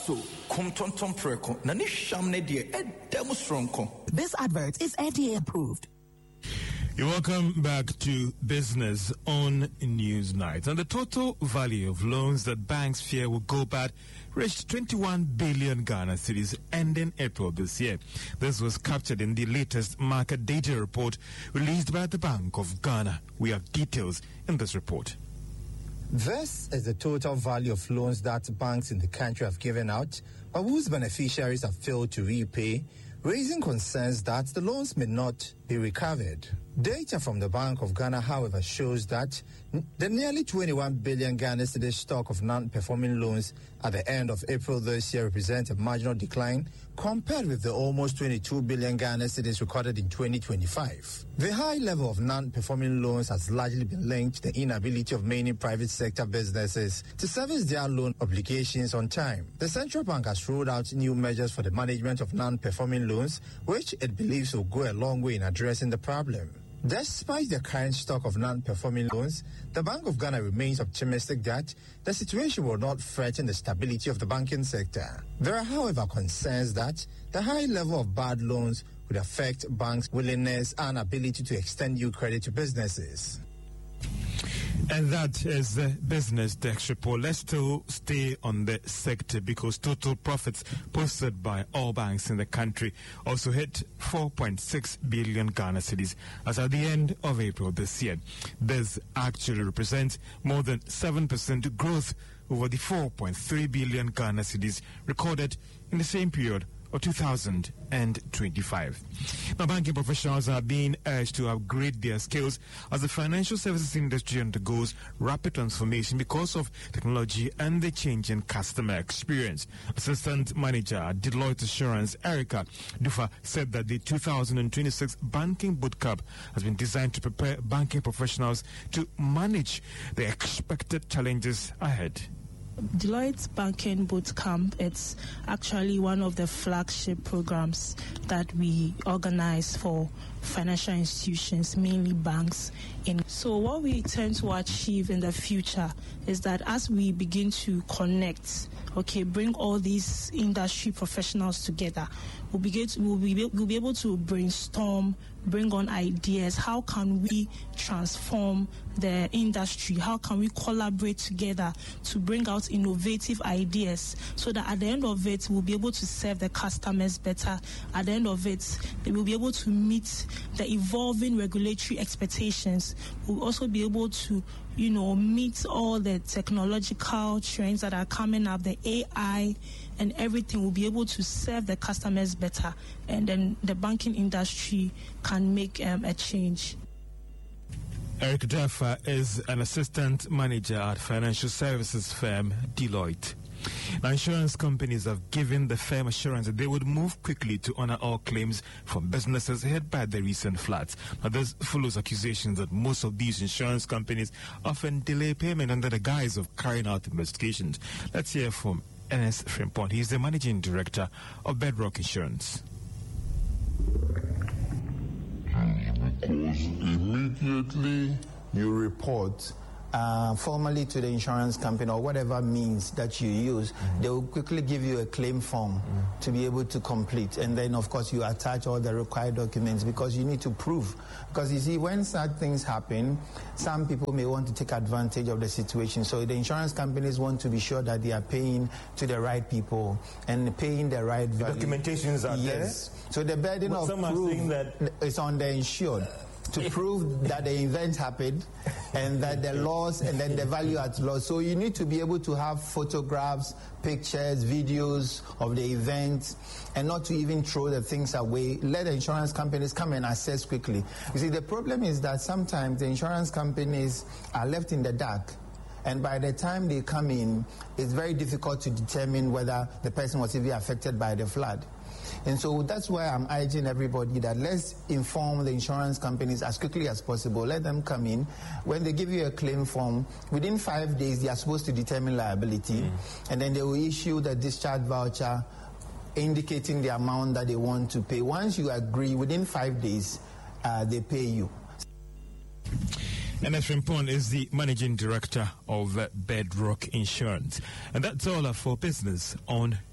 so kumtonton preko na ni shamne die edemustronko. This advert is FDA approved. You're welcome back to Business on Newsnight. And the total value of loans that banks fear will go bad reached 21 billion Ghana cedis ending April this year. This was captured in the latest market data report released by the Bank of Ghana. We have details in this report. This is the total value of loans that banks in the country have given out, but whose beneficiaries have failed to repay, raising concerns that the loans may not be recovered. Data from the Bank of Ghana, however, shows that the nearly 21 billion Ghana cedis stock of non-performing loans at the end of April this year represents a marginal decline compared with the almost 22 billion Ghana cedis recorded in 2025. The high level of non-performing loans has largely been linked to the inability of many private sector businesses to service their loan obligations on time. The Central Bank has rolled out new measures for the management of non-performing loans, which it believes will go a long way in addressing the problem. Despite the current stock of non-performing loans, the Bank of Ghana remains optimistic that the situation will not threaten the stability of the banking sector. There are, however, concerns that the high level of bad loans would affect banks' willingness and ability to extend new credit to businesses. And that is the Business Desk report. Let's still stay on the sector because total profits posted by all banks in the country also hit 4.6 billion Ghana cedis as at the end of April this year. This actually represents more than 7% growth over the 4.3 billion Ghana cedis recorded in the same period of 2025. Now, banking professionals are being urged to upgrade their skills as the financial services industry undergoes rapid transformation because of technology and the change in customer experience. Assistant Manager at Deloitte Assurance, Erica Dufa, said that the 2026 Banking Bootcamp has been designed to prepare banking professionals to manage the expected challenges ahead. Deloitte's Banking Bootcamp, it's actually one of the flagship programs that we organize for financial institutions, mainly banks. So what we tend to achieve in the future is that as we begin to connect, bring all these industry professionals together, we'll be able to brainstorm, bring on ideas. How can we transform the industry? How can we collaborate together to bring out innovative ideas so that at the end of it, we'll be able to serve the customers better. At the end of it, they will be able to meet the evolving regulatory expectations. We'll also be able to, meet all the technological trends that are coming up, the AI and everything. Will be able to serve the customers better, and then the banking industry can make a change. Eric Dufa is an assistant manager at financial services firm Deloitte. Now, insurance companies have given the firm assurance that they would move quickly to honor all claims from businesses hit by the recent floods. Now, this follows accusations that most of these insurance companies often delay payment under the guise of carrying out investigations. Let's hear from Ernest Frimpong. He's the managing director of Bedrock Insurance. Because immediately you report formally to the insurance company or whatever means that you use, they will quickly give you a claim form to be able to complete. And then, of course, you attach all the required documents because you need to prove. Because, you see, when such things happen, some people may want to take advantage of the situation. So the insurance companies want to be sure that they are paying to the right people and paying the right value. Documentations are there? So the burden of proof is on the insured to prove that the event happened and that the loss and then the value at loss. So you need to be able to have photographs, pictures, videos of the event, and not to even throw the things away. Let the insurance companies come and assess quickly. You see, the problem is that sometimes the insurance companies are left in the dark. And by the time they come in, it's very difficult to determine whether the person was even affected by the flood. And so that's why I'm urging everybody that let's inform the insurance companies as quickly as possible. Let them come in. When they give you a claim form, within 5 days, they are supposed to determine liability. And then they will issue the discharge voucher indicating the amount that they want to pay. Once you agree, within 5 days, they pay you. Ernest Frimpong is the managing director of Bedrock Insurance. And that's all for Business on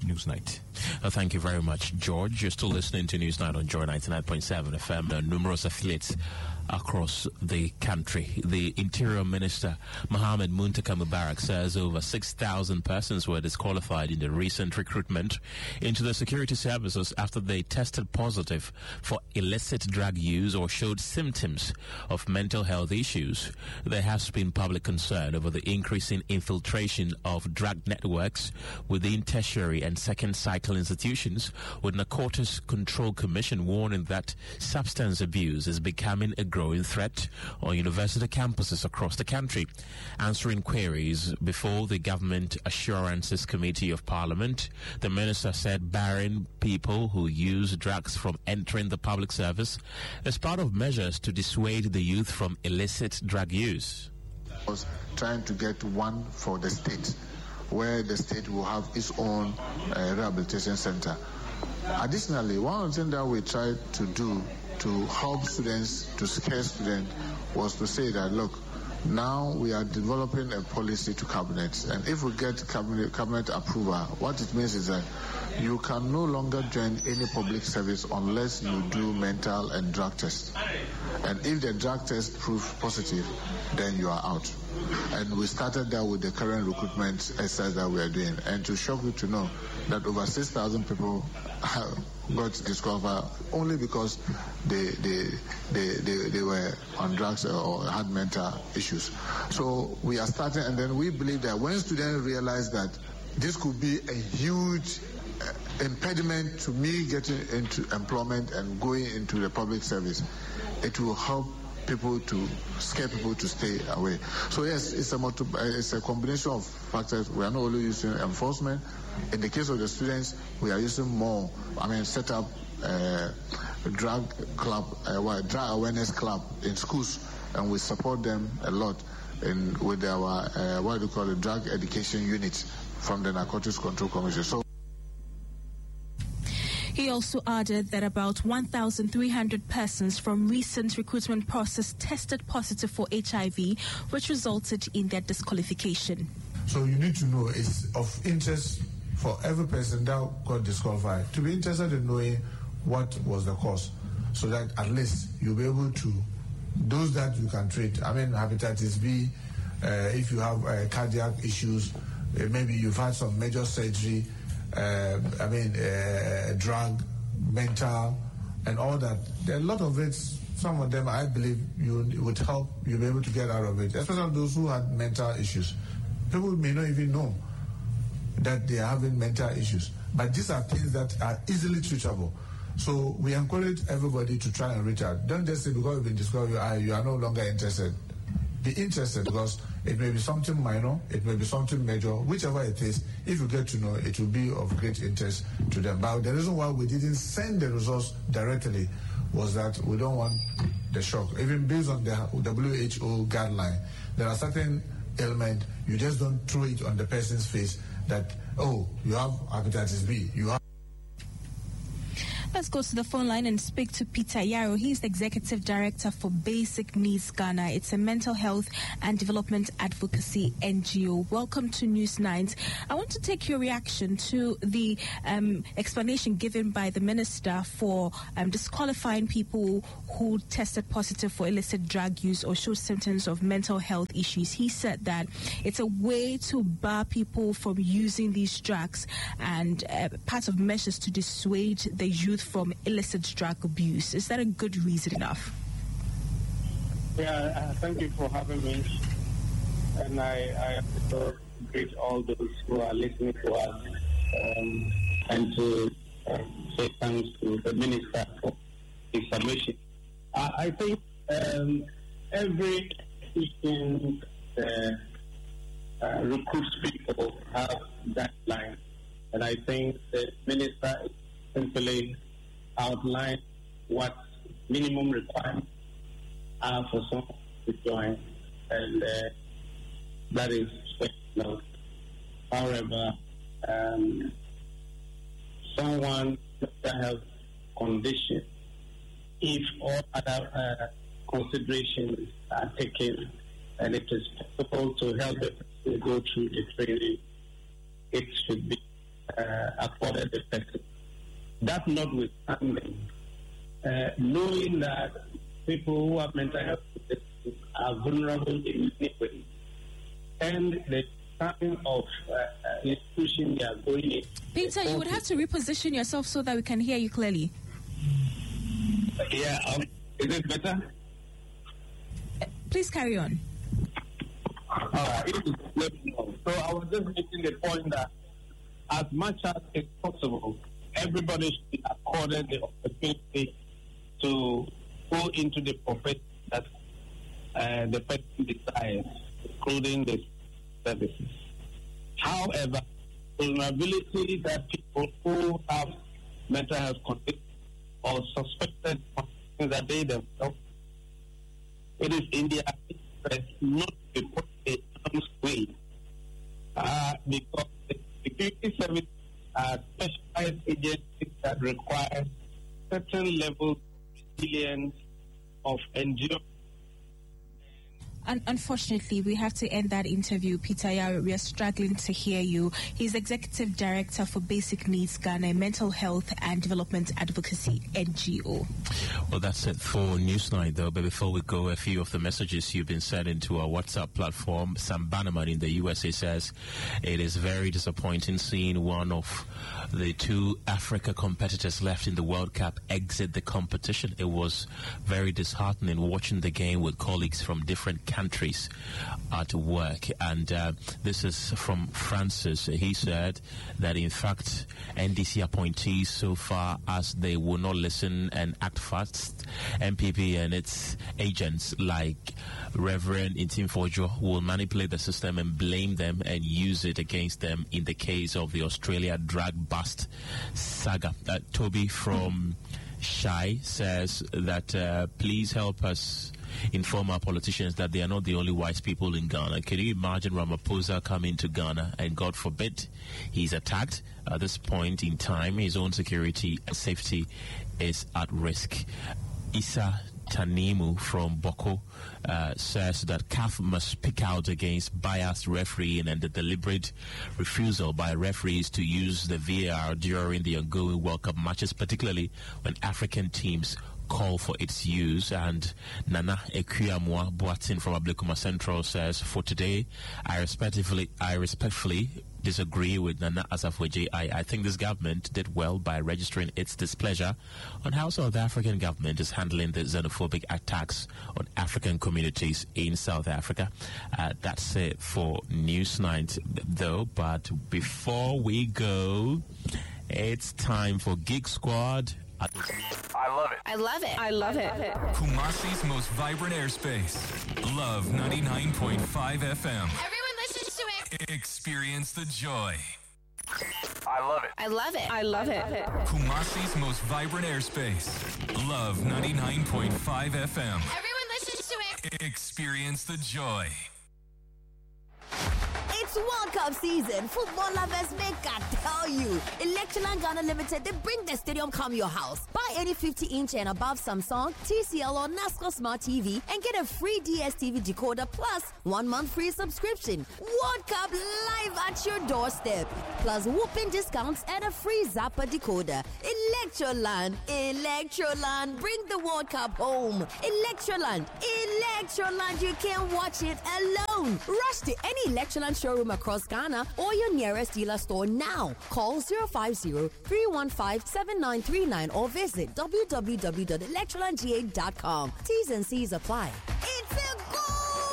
Newsnight. Thank you very much, George. You're still listening to Newsnight on Joy 99.7 FM. There are numerous affiliates across the country. The Interior Minister, Mohammed Muntaka Mubarak, says over 6,000 persons were disqualified in the recent recruitment into the security services after they tested positive for illicit drug use or showed symptoms of mental health issues. There has been public concern over the increasing infiltration of drug networks within tertiary and second cycle institutions, with Narcotics Control Commission warning that substance abuse is becoming a growing threat on university campuses across the country. Answering queries before the Government Assurances Committee of Parliament, the minister said barring people who use drugs from entering the public service is part of measures to dissuade the youth from illicit drug use. I was trying to get one for the state, where the state will have its own rehabilitation center. Additionally, one of the things that we tried to do to help students, to scare students, was to say that, look, now we are developing a policy to cabinet, and if we get cabinet approval, what it means is that you can no longer join any public service unless you do mental and drug tests. And if the drug test proves positive, then you are out. And we started that with the current recruitment exercise that we are doing. And to shock you to know that over 6,000 people got disqualified only because they were on drugs or had mental issues. So we are starting, and then we believe that when students realize that this could be a huge impediment to me getting into employment and going into the public service, it will help people to scare people to stay away. So yes, it's a combination of factors. We are not only using enforcement. In the case of the students, we are using more. Set up drug drug awareness club in schools, and we support them a lot with our drug education unit from the Narcotics Control Commission. So. He also added that about 1,300 persons from recent recruitment process tested positive for HIV, which resulted in their disqualification. So you need to know, it's of interest for every person that got disqualified to be interested in knowing what was the cause, so that at least you'll be able to, those that you can treat, hepatitis B, if you have cardiac issues, maybe you've had some major surgery, drug, mental, and all that. There are a lot of it. Some of them, I believe, it would help you be able to get out of it, especially those who had mental issues. People may not even know that they are having mental issues, but these are things that are easily treatable. So we encourage everybody to try and reach out. Don't just say because you've been discovered, you are no longer interested. Be interested, because it may be something minor, it may be something major, whichever it is. If you get to know, it will be of great interest to them. But the reason why we didn't send the results directly was that we don't want the shock. Even based on the WHO guideline, there are certain ailments, you just don't throw it on the person's face that, oh, you have hepatitis B, you have. Let's go to the phone line and speak to Peter Yaro. He's the Executive Director for Basic Needs Ghana. It's a mental health and development advocacy NGO. Welcome to Newsnight. I want to take your reaction to the explanation given by the Minister for disqualifying people who tested positive for illicit drug use or showed symptoms of mental health issues. He said that it's a way to bar people from using these drugs and part of measures to dissuade the youth from illicit drug abuse. Is that a good reason enough? Yeah, thank you for having me. And I also greet all those who are listening to us and to say thanks to the Minister for his submission. I think every institution recruits people have that line. And I think the Minister simply outline what minimum requirements are for someone to join, and that is special. However, someone that has condition, if all other considerations are taken, and it is possible to help them to go through the training, it should be afforded the person. That notwithstanding, knowing that people who have mental health issues are vulnerable in many ways, and the kind of institution they are going in. Peter, you would have to reposition yourself so that we can hear you clearly. Yeah, is it better? Please carry on. Let me know. So I was just making the point that as much as it's possible, everybody should be accorded the opportunity to go into the profession that the person desires, including the services. However, vulnerability that people who have mental health conditions or suspected conditions that they themselves, it is in their interest not to put a arm's way, because the security services are specialized agencies that require certain levels of resilience, of endurance. Unfortunately, we have to end that interview. Peter Yaro, we are struggling to hear you. He's Executive Director for Basic Needs Ghana, a mental health and development advocacy NGO. Well, that's it for Newsnight, though. But before we go, a few of the messages you've been sending to our WhatsApp platform. Sam Bannerman in the USA says, it is very disappointing seeing one of the two Africa competitors left in the World Cup exit the competition. It was very disheartening watching the game with colleagues from different countries at work. And this is from Francis. He said that in fact NDC appointees, so far as they will not listen and act fast, MPP and its agents like Reverend Intimfojo will manipulate the system and blame them and use it against them in the case of the Australia drag bust saga. Toby from Shai says that please help us inform our politicians that they are not the only wise people in Ghana. Can you imagine Ramaphosa coming to Ghana and God forbid he's attacked? At this point in time, his own security and safety is at risk. Isa Tanimu from Boko says that CAF must speak out against biased refereeing and the deliberate refusal by referees to use the VAR during the ongoing World Cup matches, particularly when African teams call for its use. And Nana Ekuyamwa Boatin from Ablekuma Central says, for today, I respectfully disagree with Nana Asafweji. I think this government did well by registering its displeasure on how South African government is handling the xenophobic attacks on African communities in South Africa. That's it for Newsnight, though. But before we go, it's time for Gig Squad. I love it. I love it. I love it. Kumasi's most vibrant airspace. Love 99.5 FM. Everyone listens to it. Experience the joy. I love it. I love it. I love it. Kumasi's most vibrant airspace. Love 99.5 FM. Everyone listens to it. Experience the joy. It's World Cup season. Football lovers, make I tell you. Electroland Ghana Limited, they bring the stadium come your house. Buy any 50-inch and above Samsung, TCL or NASCO Smart TV and get a free DSTV decoder plus 1 month free subscription. World Cup live at your doorstep. Plus whooping discounts and a free Zappa decoder. Electroland, Electroland, bring the World Cup home. Electroland, Electroland, you can't watch it alone. Rush to any Electroland showroom across Ghana or your nearest dealer store now. Call 050-315-7939 or visit www.electrolandga.com. T's and C's apply. It's a goal!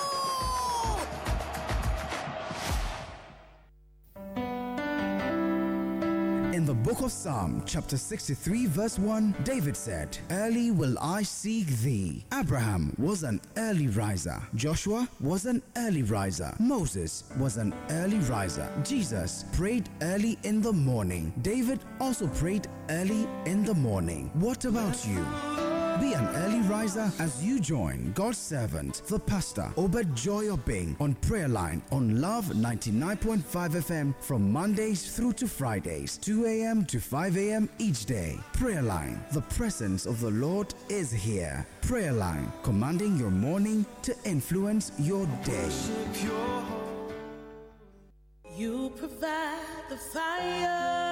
In the book of Psalm, chapter 63, verse 1, David said, "Early will I seek thee." Abraham was an early riser. Joshua was an early riser. Moses was an early riser. Jesus prayed early in the morning. David also prayed early in the morning. What about you? Be an early riser as you join God's servant, the pastor, Obed Joy Obeng, on Prayer Line on Love 99.5 FM from Mondays through to Fridays, 2 a.m. to 5 a.m. each day. Prayer Line, the presence of the Lord is here. Prayer Line, commanding your morning to influence your day. You provide the fire.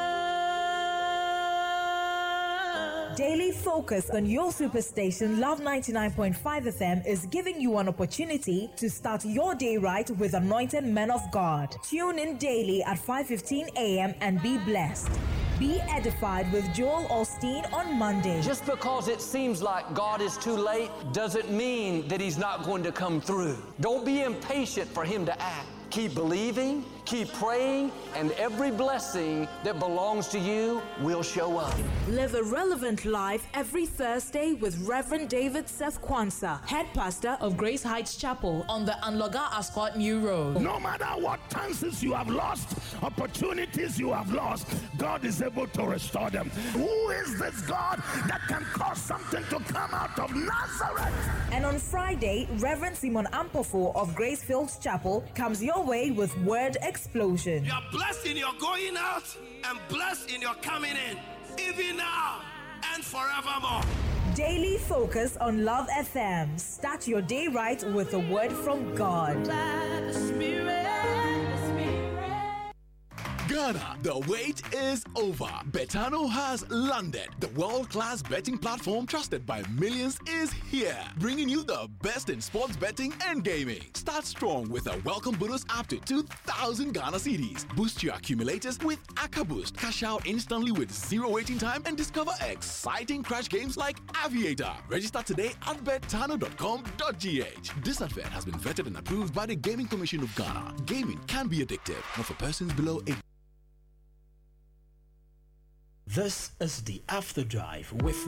Daily focus on your superstation Love 99.5 FM is giving you an opportunity to start your day right with anointed men of God. Tune in daily at 5:15 a.m. and be blessed. Be edified with Joel Osteen on Monday. Just because it seems like God is too late doesn't mean that He's not going to come through. Don't be impatient for Him to act. Keep believing, keep praying, and every blessing that belongs to you will show up. Live a relevant life every Thursday with Reverend David Seth Kwanzaa, head pastor of Grace Heights Chapel on the Anloga Ascot New Road. No matter what chances you have lost, opportunities you have lost, God is able to restore them. Who is this God that can cause something to come out of Nazareth? And on Friday, Reverend Simon Ampofo of Grace Fields Chapel comes your way with Word Explosion. You are blessed in your going out and blessed in your coming in, even now and forevermore. Daily focus on Love FM. Start your day right with a word from God. Ghana, the wait is over. Betano has landed. The world-class betting platform trusted by millions is here, bringing you the best in sports betting and gaming. Start strong with a welcome bonus up to 2,000 Ghana cedis. Boost your accumulators with Aka Boost. Cash out instantly with zero waiting time and discover exciting crash games like Aviator. Register today at betano.com.gh. This advert has been vetted and approved by the Gaming Commission of Ghana. Gaming can be addictive, not for persons below 18. This is the After Drive with